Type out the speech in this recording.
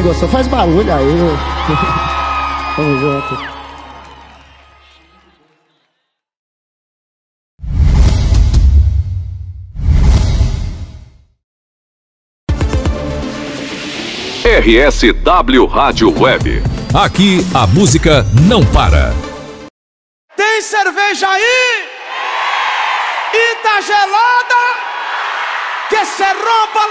gostou, faz barulho aí. Tamo junto. RSW Rádio Web. Aqui a música não para. Tem cerveja aí? E tá gelada? Que se rompa